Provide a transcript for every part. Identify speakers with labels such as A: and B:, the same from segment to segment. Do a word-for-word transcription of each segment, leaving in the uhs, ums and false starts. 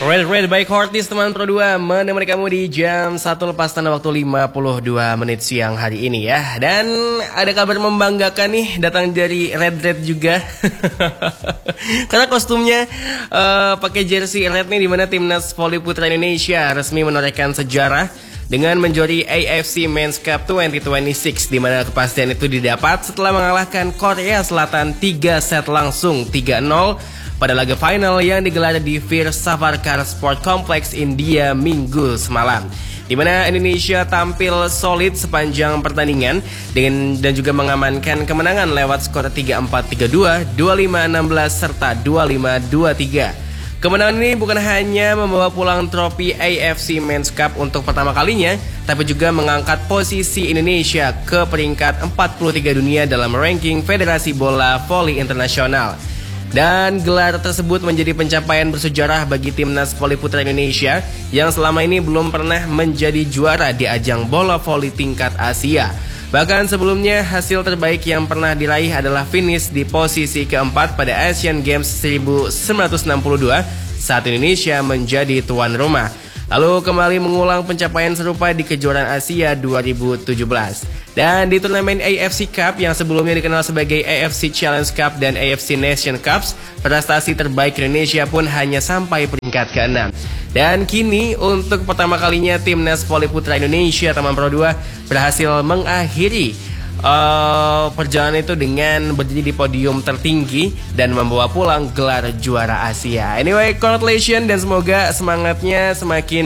A: Alright, alright, baik Hortis teman Pro dua menemani kamu di jam satu lepas tanda waktu lima puluh dua menit siang hari ini ya. Dan ada kabar membanggakan nih datang dari Red Red juga. Karena kostumnya uh, pakai jersey red nih, dimana timnas voli putra Indonesia resmi menorehkan sejarah dengan menjuari A F C Men's Cup dua ribu dua puluh enam, di mana kepastian itu didapat setelah mengalahkan Korea Selatan tiga set langsung tiga nol pada laga final yang digelar di Vir Savarkar Sport Complex India Minggu semalam, di mana Indonesia tampil solid sepanjang pertandingan dengan, dan juga mengamankan kemenangan lewat skor tiga empat, tiga dua, dua lima, enam belas serta dua lima, dua tiga. Kemenangan ini bukan hanya membawa pulang trofi A F C Men's Cup untuk pertama kalinya, tapi juga mengangkat posisi Indonesia ke peringkat empat puluh tiga dunia dalam ranking Federasi Bola Voli Internasional. Dan gelar tersebut menjadi pencapaian bersejarah bagi timnas voli putra Indonesia yang selama ini belum pernah menjadi juara di ajang bola voli tingkat Asia. Bahkan sebelumnya hasil terbaik yang pernah diraih adalah finish di posisi keempat pada Asian Games seribu sembilan ratus enam puluh dua saat Indonesia menjadi tuan rumah. Lalu kembali mengulang pencapaian serupa di kejuaraan Asia dua ribu tujuh belas. Dan di turnamen A F C Cup yang sebelumnya dikenal sebagai A F C Challenge Cup dan A F C Nation Cups, prestasi terbaik Indonesia pun hanya sampai peringkat keenam. Dan kini untuk pertama kalinya timnas voli putra Indonesia teman Pro dua berhasil mengakhiri uh, perjalanan itu dengan berdiri di podium tertinggi dan membawa pulang gelar juara Asia. Anyway, congratulations dan semoga semangatnya semakin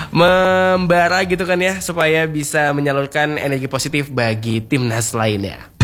A: membara gitu kan ya, supaya bisa menyalurkan energi positif bagi timnas lainnya.